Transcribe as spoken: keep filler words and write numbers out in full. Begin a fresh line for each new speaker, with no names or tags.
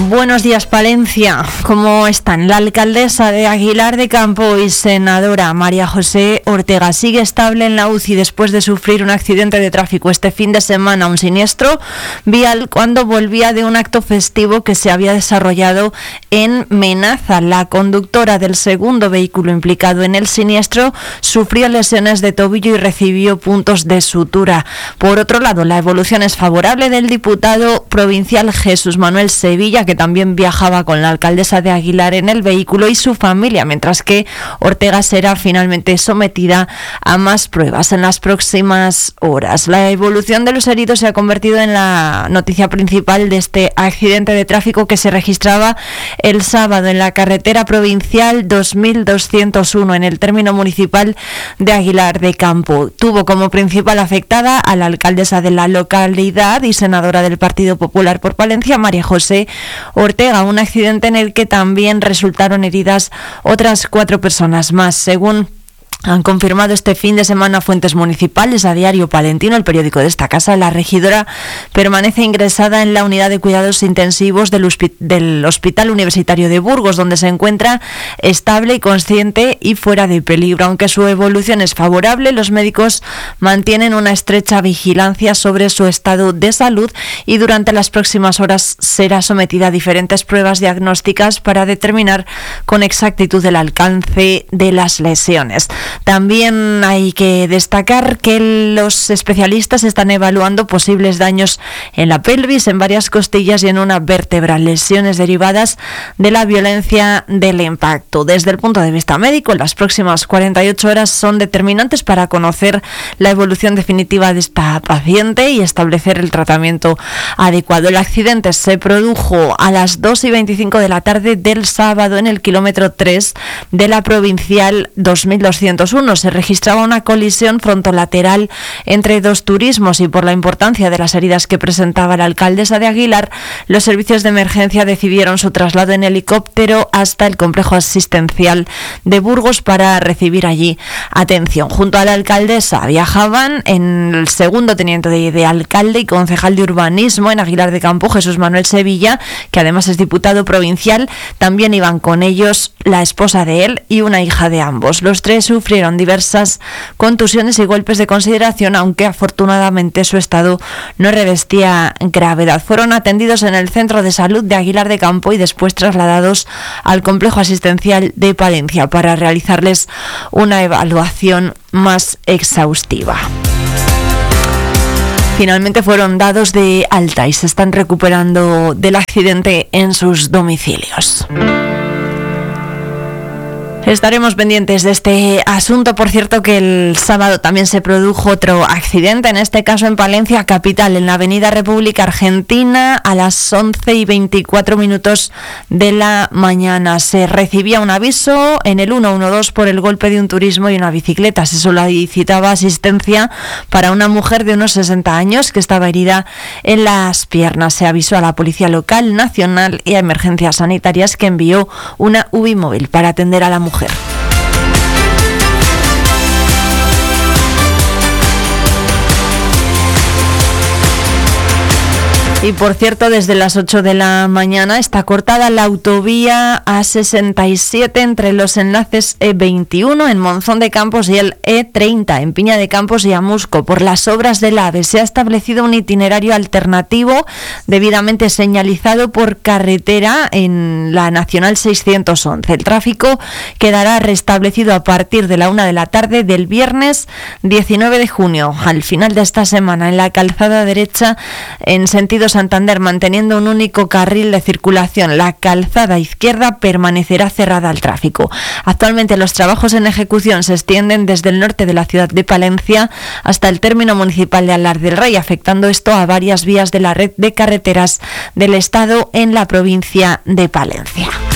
Buenos días, Palencia. ¿Cómo están? La alcaldesa de Aguilar de Campo y senadora María José Ortega sigue estable en la U C I después de sufrir un accidente de tráfico este fin de semana, un siniestro vial cuando volvía de un acto festivo que se había desarrollado en Menaza. La conductora del segundo vehículo implicado en el siniestro sufrió lesiones de tobillo y recibió puntos de sutura. Por otro lado, la evolución es favorable del diputado provincial Jesús Manuel Sevilla, que también viajaba con la alcaldesa de Aguilar en el vehículo y su familia, mientras que Ortega será finalmente sometida a más pruebas en las próximas horas. La evolución de los heridos se ha convertido en la noticia principal de este accidente de tráfico que se registraba el sábado en la carretera provincial dos mil doscientos uno en el término municipal de Aguilar de Campo. Tuvo como principal afectada a la alcaldesa de la localidad y senadora del Partido Popular por Palencia, María José Ortega, un accidente en el que también resultaron heridas otras cuatro personas más, según han confirmado este fin de semana fuentes municipales a Diario Palentino, el periódico de esta casa. La regidora permanece ingresada en la unidad de cuidados intensivos del, hospi- del Hospital Universitario de Burgos, donde se encuentra estable y consciente y fuera de peligro. Aunque su evolución es favorable, los médicos mantienen una estrecha vigilancia sobre su estado de salud y durante las próximas horas será sometida a diferentes pruebas diagnósticas para determinar con exactitud el alcance de las lesiones. También hay que destacar que los especialistas están evaluando posibles daños en la pelvis, en varias costillas y en una vértebra, lesiones derivadas de la violencia del impacto. Desde el punto de vista médico, las próximas cuarenta y ocho horas son determinantes para conocer la evolución definitiva de esta paciente y establecer el tratamiento adecuado. El accidente se produjo a las dos y veinticinco de la tarde del sábado en el kilómetro tres de la provincial dos mil doscientos uno. Se registraba una colisión frontolateral entre dos turismos y por la importancia de las heridas que presentaba la alcaldesa de Aguilar, los servicios de emergencia decidieron su traslado en helicóptero hasta el complejo asistencial de Burgos para recibir allí atención. Junto a la alcaldesa viajaban en el segundo teniente de, de alcalde y concejal de urbanismo en Aguilar de Campo, Jesús Manuel Sevilla, que además es diputado provincial. También iban con ellos la esposa de él y una hija de ambos. Los tres sufrieron diversas contusiones y golpes de consideración, aunque afortunadamente su estado no revestía gravedad. Fueron atendidos en el Centro de Salud de Aguilar de Campo y después trasladados al complejo asistencial de Palencia para realizarles una evaluación más exhaustiva. Finalmente fueron dados de alta y se están recuperando del accidente en sus domicilios. Estaremos pendientes de este asunto. Por cierto, que el sábado también se produjo otro accidente, en este caso en Palencia capital, en la avenida República Argentina, a las once y veinticuatro minutos de la mañana. Se recibía un aviso en el ciento doce por el golpe de un turismo y una bicicleta. Se solicitaba asistencia para una mujer de unos sesenta años que estaba herida en las piernas. Se avisó a la Policía Local, Nacional y a Emergencias Sanitarias, que envió una U B I móvil para atender a la mujer. Y por cierto, desde las ocho de la mañana está cortada la autovía A sesenta y siete entre los enlaces E veintiuno en Monzón de Campos y el E treinta en Piña de Campos y Amusco por las obras del AVE. Se ha establecido un itinerario alternativo debidamente señalizado por carretera en la Nacional seiscientos once. El tráfico quedará restablecido a partir de la una de la tarde del viernes diecinueve de junio, al final de esta semana, en la calzada derecha en sentido Santander, manteniendo un único carril de circulación. La calzada izquierda permanecerá cerrada al tráfico. Actualmente los trabajos en ejecución se extienden desde el norte de la ciudad de Palencia hasta el término municipal de Alar del Rey, afectando esto a varias vías de la red de carreteras del Estado en la provincia de Palencia.